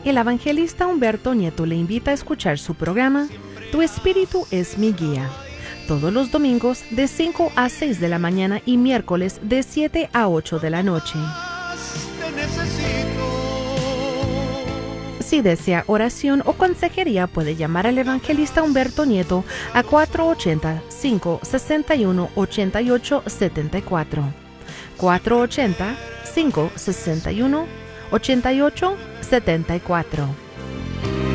El evangelista Humberto Nieto le invita a escuchar su programa Tu Espíritu es mi guía, todos los domingos de 5 a 6 de la mañana y miércoles de 7 a 8 de la noche. Si desea oración o consejería, puede llamar al evangelista Humberto Nieto a 480-561-8874. 480-561-8874.